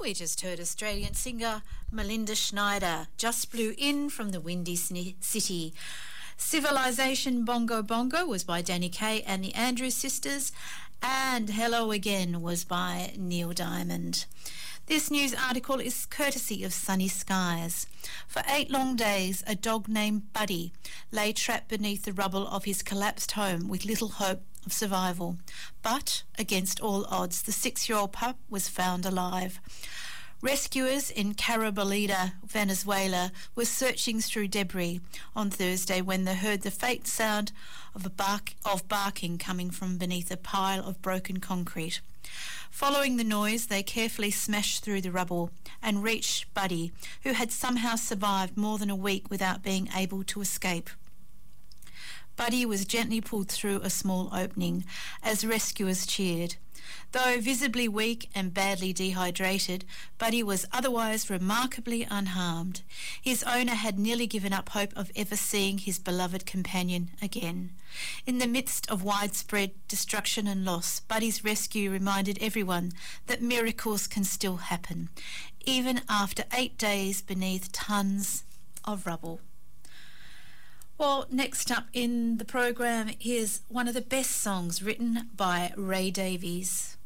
We just heard Australian singer Melinda Schneider, Just Blew In from the Windy City. Civilization Bongo Bongo was by Danny Kaye and the Andrews Sisters, and Hello Again was by Neil Diamond. This news article is courtesy of Sunny Skies. For 8 long days, a dog named Buddy lay trapped beneath the rubble of his collapsed home with little hope of survival. But, against all odds, the 6-year-old pup was found alive. Rescuers in Carabalida, Venezuela, were searching through debris on Thursday when they heard the faint sound of barking coming from beneath a pile of broken concrete. Following the noise, they carefully smashed through the rubble and reached Buddy, who had somehow survived more than a week without being able to escape. Buddy was gently pulled through a small opening as rescuers cheered. Though visibly weak and badly dehydrated, Buddy was otherwise remarkably unharmed. His owner had nearly given up hope of ever seeing his beloved companion again. In the midst of widespread destruction and loss, Buddy's rescue reminded everyone that miracles can still happen, even after 8 days beneath tons of rubble. Well, next up in the program is one of the best songs written by Ray Davies.